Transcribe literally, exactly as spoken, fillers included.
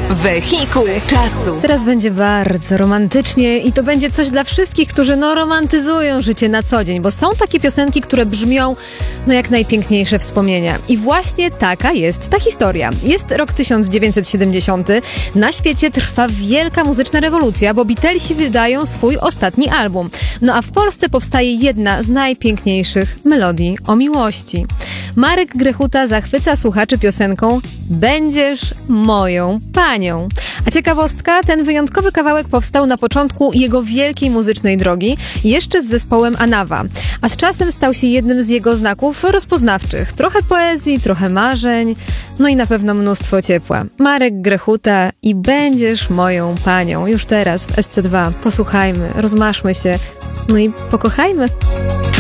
Wehikuł czasu. Teraz będzie bardzo romantycznie i to będzie coś dla wszystkich, którzy no romantyzują życie na co dzień, bo są takie piosenki, które brzmią no jak najpiękniejsze wspomnienia. I właśnie taka jest ta historia. Jest rok tysiąc dziewięćset siedemdziesiąty. Na świecie trwa wielka muzyczna rewolucja, bo Beatlesi wydają swój ostatni album. No a w Polsce powstaje jedna z najpiękniejszych melodii o miłości. Marek Grechuta zachwyca słuchaczy piosenką Będziesz moją panią. A ciekawostka, ten wyjątkowy kawałek powstał na początku jego wielkiej muzycznej drogi, jeszcze z zespołem Anawa. A z czasem stał się jednym z jego znaków rozpoznawczych. Trochę poezji, trochę marzeń, no i na pewno mnóstwo ciepła. Marek Grechuta i Będziesz moją panią. Już teraz w S C dwa. Posłuchajmy, rozmaszmy się, no i pokochajmy.